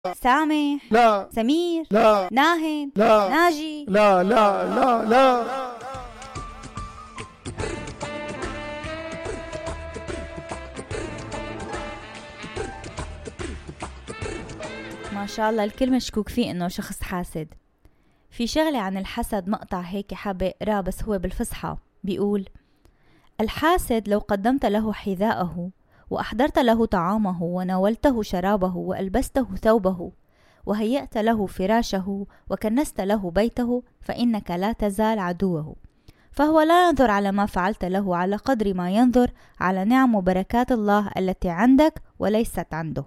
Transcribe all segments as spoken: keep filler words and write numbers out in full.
سامح، لا سمير، لا ناهد، لا ناجي. لا لا لا لا ما شاء الله الكل مشكوك فيه انه شخص حاسد. في شغلة عن الحسد مقطع هيك حابة اقراه بس هو بالفصحى، بيقول: الحاسد لو قدمت له حذاءه وأحضرت له طعامه وناولته شرابه وألبسته ثوبه وهيأت له فراشه وكنست له بيته فإنك لا تزال عدوه، فهو لا ينظر على ما فعلت له على قدر ما ينظر على نعم وبركات الله التي عندك وليست عنده،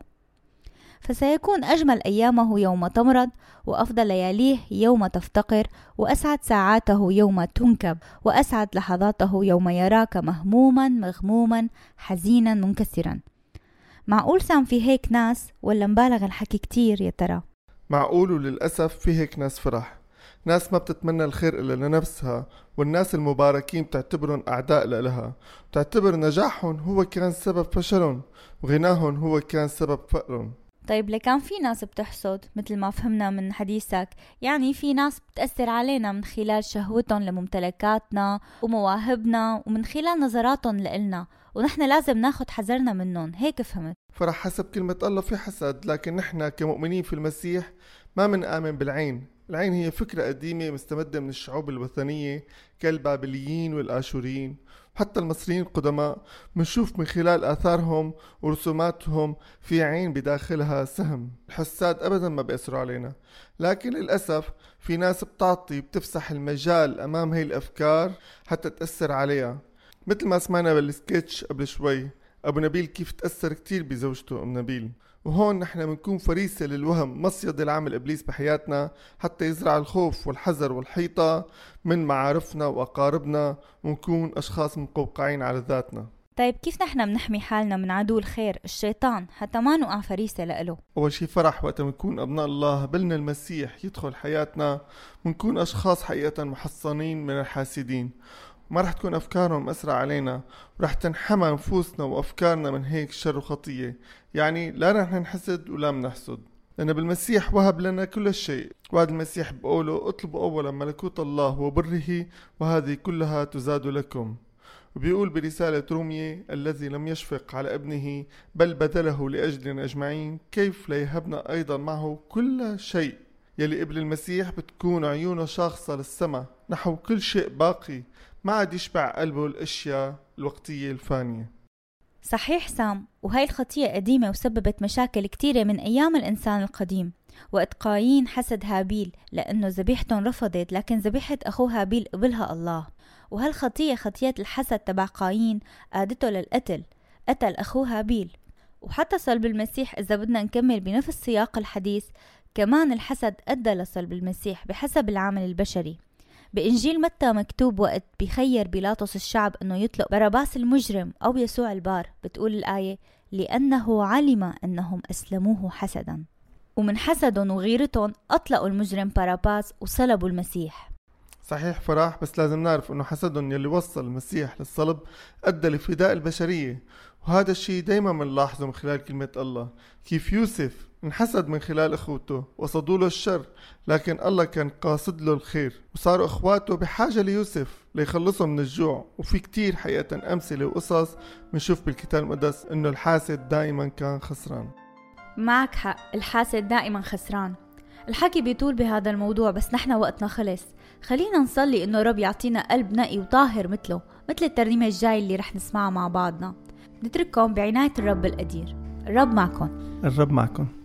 فسيكون أجمل أيامه يوم تمرض، وأفضل لياليه يوم تفتقر، وأسعد ساعاته يوم تنكب، وأسعد لحظاته يوم يراك مهموما مغموما حزينا منكسرا. معقول سام في هيك ناس ولا مبالغ الحكي كتير يا ترى؟ معقول، وللأسف في هيك ناس فرح، ناس ما بتتمنى الخير إلا لنفسها، والناس المباركين بتعتبرهم أعداء لها، بتعتبر نجاحهم هو كان سبب فشلهم وغناهم هو كان سبب فقرهم. طيب لكان في ناس بتحسد مثل ما فهمنا من حديثك، يعني في ناس بتأثر علينا من خلال شهوتهم لممتلكاتنا ومواهبنا ومن خلال نظراتهم لإلنا، ونحن لازم ناخد حذرنا منهم، هيك فهمت؟ فرح حسب كلمة الله في حسد، لكن نحن كمؤمنين في المسيح ما منآمن بالعين. العين هي فكرة قديمة مستمدة من الشعوب الوثنية كالبابليين والآشوريين، حتى المصريين القدماء منشوف من خلال آثارهم ورسوماتهم في عين بداخلها سهم. الحساد أبدا ما بيأثروا علينا، لكن للأسف في ناس بتعطي بتفسح المجال أمام هاي الأفكار حتى تأثر عليها، مثل ما سمعنا بالسكتش قبل شوي أبو نبيل كيف تأثر كتير بزوجته أم نبيل. وهون نحن منكون فريسة للوهم، مصيد العمل إبليس بحياتنا حتى يزرع الخوف والحذر والحيطة من معارفنا وأقاربنا، ونكون أشخاص مقوقعين على ذاتنا. طيب كيف نحن بنحمي حالنا من عدو الخير الشيطان حتى ما نقع فريسة لإله؟ أول شي فرح وقت منكون أبناء الله بلنا المسيح يدخل حياتنا، ونكون أشخاص حقيقة محصنين من الحاسدين، ما رح تكون أفكارهم أسرع علينا، ورح تنحمى نفوسنا وأفكارنا من هيك شر وخطية. يعني لا رح نحسد ولا منحسد، لأن بالمسيح وهب لنا كل شيء، وهذا المسيح بقوله: اطلبوا أولا ملكوت الله وبره وهذه كلها تزاد لكم. وبيقول برسالة رومية: الذي لم يشفق على ابنه بل بذله لأجلنا أجمعين كيف لا يهبنا أيضا معه كل شيء. يلي قبل المسيح بتكون عيونه شاخصة للسماء نحو كل شيء باقي، ما عاد يشبع قلبه الأشياء الوقتية الفانية. صحيح سام، وهي الخطية قديمة وسببت مشاكل كتيرة من أيام الإنسان القديم. وقت قايين حسد هابيل لأنه ذبيحتهم رفضت، لكن ذبيحة أخوه هابيل قبلها الله. وهالخطية خطية الحسد تبع قايين آدته للقتل، قتل أخوه هابيل. وحتى صلب المسيح إذا بدنا نكمل بنفس سياق الحديث، كمان الحسد أدى لصلب المسيح بحسب العامل البشري. بإنجيل متى مكتوب وقت بيخير بيلاطس الشعب أنه يطلق باراباس المجرم أو يسوع البار، بتقول الآية: لأنه علم أنهم أسلموه حسدا. ومن حسدهم وغيرتهم أطلقوا المجرم باراباس وصلبوا المسيح. صحيح فرح، بس لازم نعرف أنه حسدهم يلي وصل المسيح للصلب أدى لفداء البشرية، وهذا الشيء دايما منلاحظه من خلال كلمة الله. كيف يوسف انحسد من خلال اخوته وصدوا له الشر، لكن الله كان قاصد له الخير، وصاروا اخواته بحاجة ليوسف ليخلصهم من الجوع. وفي كتير حقيقة امثلة وقصص منشوف بالكتاب المقدس انه الحاسد دائما كان خسران. معك حق، الحاسد دائما خسران. الحكي بيطول بهذا الموضوع بس نحن وقتنا خلص. خلينا نصلي انه رب يعطينا قلب نقي وطاهر مثله، مثل الترنيمة الجاي اللي رح نسمعها مع بعضنا. نترككم بعناية الرب القدير. الرب معكم. الرب معكم.